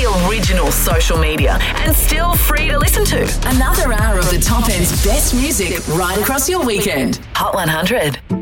the original social media and still free to listen to. Another hour of the top end's best music right across your weekend. Hot 100.